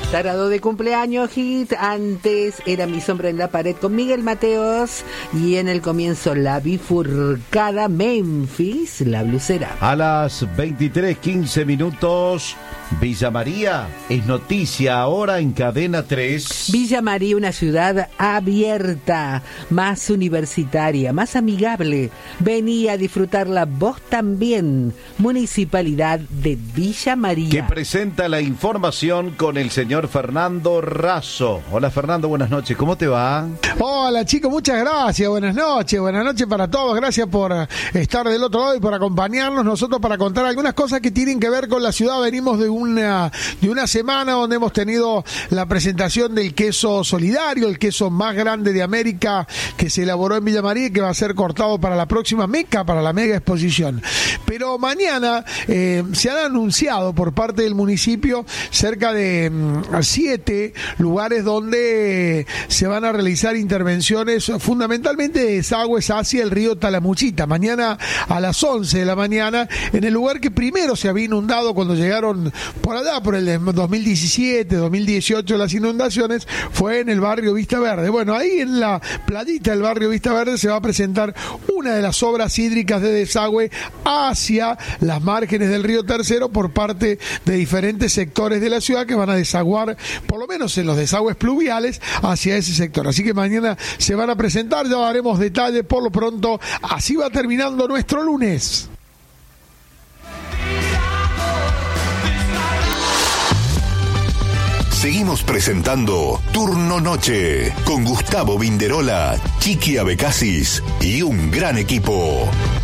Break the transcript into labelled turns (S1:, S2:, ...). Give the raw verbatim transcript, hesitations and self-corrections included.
S1: Tarado de cumpleaños, hit. Antes era Mi sombra en la pared con Miguel Mateos. Y en el comienzo La bifurcada, Memphis, La blusera.
S2: A las veintitrés quince minutos, Villa María es noticia ahora en Cadena tres.
S1: Villa María, una ciudad abierta, más universitaria, más amigable. Vení a disfrutarla vos también. Municipalidad de Villa María.
S2: Que presenta la información con el señor Fernando Razo. Hola Fernando, buenas noches, ¿cómo te va?
S3: Hola chicos, muchas gracias, buenas noches, buenas noches para todos, gracias por estar del otro lado y por acompañarnos, nosotros para contar algunas cosas que tienen que ver con la ciudad. Venimos de una, de una semana donde hemos tenido la presentación del queso solidario, el queso más grande de América que se elaboró en Villa María y que va a ser cortado para la próxima Meca, para la mega exposición. Pero mañana eh, se han anunciado por parte del municipio cerca de a siete lugares donde se van a realizar intervenciones fundamentalmente de desagües hacia el río Talamuchita. Mañana a las once de la mañana, en el lugar que primero se había inundado cuando llegaron por allá, por el dos mil diecisiete, dos mil dieciocho las inundaciones, fue en el barrio Vista Verde. Bueno, ahí en la playita del barrio Vista Verde se va a presentar una de las obras hídricas de desagüe hacia las márgenes del río Tercero por parte de diferentes sectores de la ciudad que van a desaguar, por lo menos en los desagües pluviales, hacia ese sector. Así que mañana se van a presentar, ya daremos detalles. Por lo pronto, así va terminando nuestro lunes.
S4: Seguimos presentando Turno Noche con Gustavo Vinderola, Chiqui Abecasis y un gran equipo.